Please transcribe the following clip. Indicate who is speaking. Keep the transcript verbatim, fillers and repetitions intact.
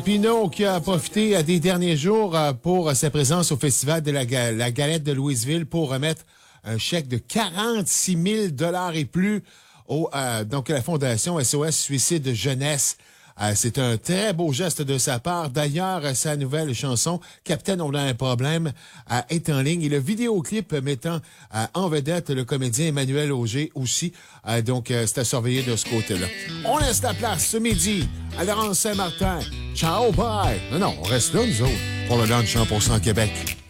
Speaker 1: Pinot qui a profité euh, des derniers jours euh, pour sa présence au Festival de la, Ga- la Galette de Louisville pour remettre un chèque de quarante-six mille dollars et plus au, euh, donc à la Fondation S O S Suicide Jeunesse. Euh, c'est un très beau geste de sa part. D'ailleurs, euh, sa nouvelle chanson, Capitaine, on a un problème, euh, est en ligne. Et le vidéoclip mettant euh, en vedette le comédien Emmanuel Auger aussi. Euh, donc, euh, c'est à surveiller de ce côté-là. On laisse la place ce midi à Laurence Saint-Martin. Ciao, bye! Non, non, on reste là, nous autres, pour le lunch cent pour cent Québec.